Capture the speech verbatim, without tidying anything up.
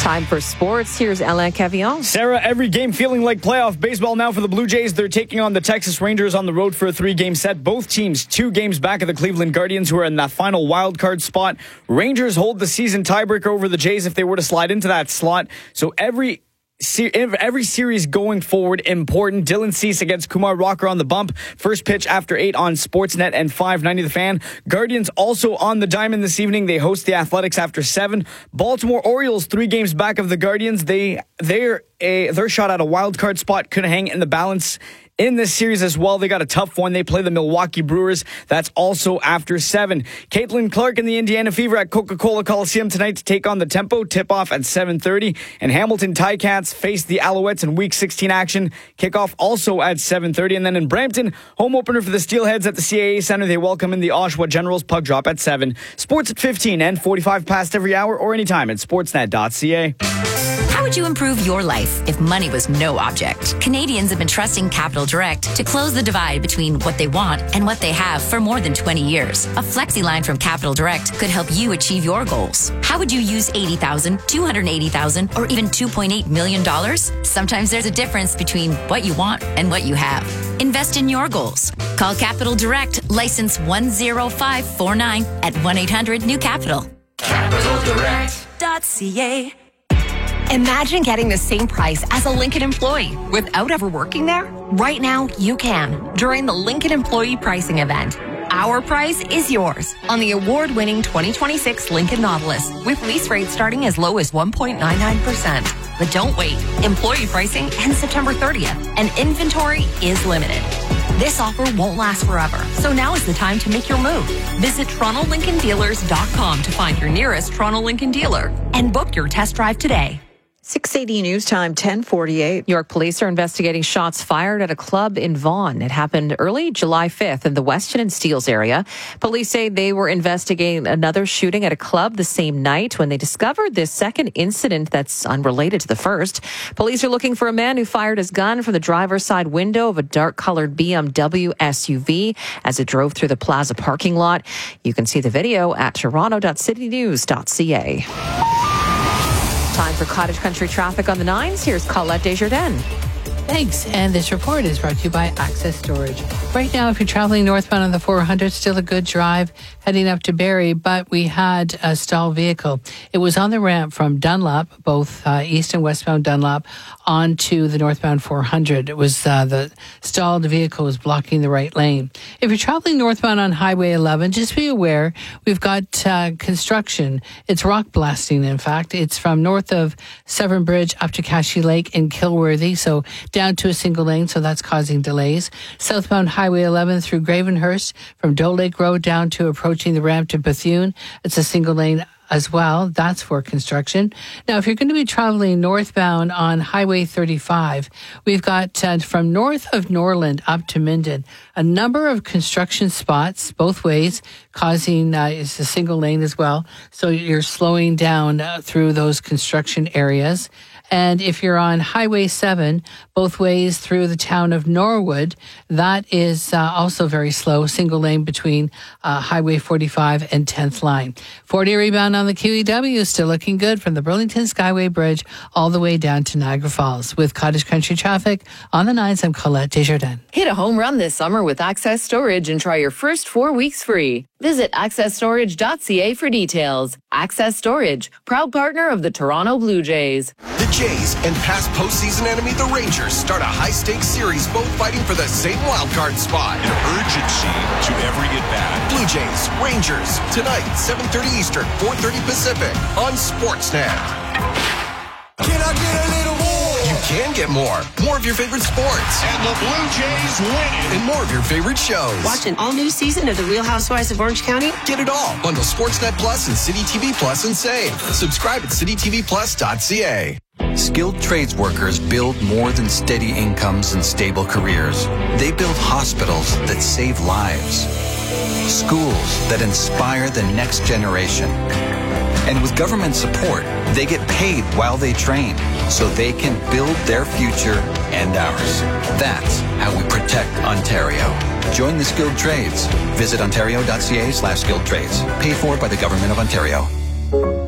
Time for sports. Here's Alain Cavillon. Sarah, every game feeling like playoff baseball now for the Blue Jays. They're taking on the Texas Rangers on the road for a three-game set. Both teams two games back of the Cleveland Guardians, who are in that final wild card spot. Rangers hold the season tiebreaker over the Jays if they were to slide into that slot. So every Every series going forward important. Dylan Cease against Kumar Rocker on the bump. First pitch after eight on Sportsnet and five ninety The Fan. Guardians also on the diamond this evening. They host the Athletics after seven. Baltimore Orioles three games back of the Guardians. They they're a their shot at a wild card spot could hang in the balance in this series as well. They got a tough one. They play the Milwaukee Brewers. That's also after seven. Caitlin Clark and the Indiana Fever at Coca-Cola Coliseum tonight to take on the Tempo. Tip-off at seven thirty. And Hamilton Ticats face the Alouettes in Week sixteen action. Kickoff also at seven thirty. And then in Brampton, home opener for the Steelheads at the C A A Center. They welcome in the Oshawa Generals. Puck drop at seven. Sports at fifteen and forty-five past every hour or anytime at sportsnet dot c a. How would you improve your life if money was no object? Canadians have been trusting Capital Direct to close the divide between what they want and what they have for more than twenty years. A flexi line from Capital Direct could help you achieve your goals. How would you use eighty thousand dollars, two hundred eighty thousand dollars, or even two point eight million dollars? Sometimes there's a difference between what you want and what you have. Invest in your goals. Call Capital Direct, license one zero five four nine at one eight hundred new capital. capital direct dot c a. Imagine getting the same price as a Lincoln employee without ever working there. Right now, you can during the Lincoln Employee Pricing Event. Our price is yours on the award-winning twenty twenty-six Lincoln Nautilus with lease rates starting as low as one point nine nine percent. But don't wait. Employee pricing ends September thirtieth, and inventory is limited. This offer won't last forever, so now is the time to make your move. Visit Toronto Lincoln Dealers dot com to find your nearest Toronto Lincoln dealer and book your test drive today. six eighty News Time, ten forty-eight. York police are investigating shots fired at a club in Vaughan. It happened early July fifth in the Weston and Steeles area. Police say they were investigating another shooting at a club the same night when they discovered this second incident that's unrelated to the first. Police are looking for a man who fired his gun from the driver's side window of a dark-colored B M W S U V as it drove through the plaza parking lot. You can see the video at toronto dot city news dot c a. Time for Cottage Country traffic on the nines. Here's Colette Desjardins. Thanks. And this report is brought to you by Access Storage. Right now, if you're traveling northbound on the four hundred, still a good drive heading up to Barrie, but we had a stalled vehicle. It was on the ramp from Dunlop, both uh, east and westbound Dunlop, onto the northbound four hundred. It was uh, the stalled vehicle was blocking the right lane. If you're traveling northbound on Highway eleven, just be aware we've got uh, construction. It's rock blasting, in fact. It's from north of Severn Bridge up to Cashy Lake and Kilworthy, so down to a single lane, so that's causing delays. Southbound Highway eleven through Gravenhurst from Doe Lake Road down to approaching the ramp to Bethune. It's a single lane as well. That's for construction. Now, if you're going to be traveling northbound on Highway thirty-five, we've got uh, from north of Norland up to Minden, a number of construction spots both ways, causing uh, it's a single lane as well. So you're slowing down uh, through those construction areas. And if you're on Highway seven, both ways through the town of Norwood, that is uh, also very slow, single lane between uh, Highway forty-five and tenth line. forty rebound on the Q E W, still looking good from the Burlington Skyway Bridge all the way down to Niagara Falls. With Cottage Country traffic on the nines, I'm Colette Desjardins. Hit a home run this summer with Access Storage and try your first four weeks free. Visit access storage dot c a for details. Access Storage, proud partner of the Toronto Blue Jays. The Jays and past postseason enemy, the Rangers, start a high-stakes series, both fighting for the same wildcard spot. An urgency to every at-bat. Blue Jays, Rangers, tonight, seven thirty Eastern, four thirty Pacific, on Sportsnet. Can I get a little more? You can get more. More of your favorite sports. And the Blue Jays win it. And more of your favorite shows. Watch an all-new season of The Real Housewives of Orange County? Get it all. Bundle Sportsnet Plus and City T V Plus and save. Subscribe at city t v plus dot c a. Skilled trades workers build more than steady incomes and stable careers. They build hospitals that save lives, schools that inspire the next generation. And with government support, they get paid while they train so they can build their future and ours. That's how we protect Ontario. Join the skilled trades. Visit ontario dot c a slash skilled trades. Paid for by the Government of Ontario.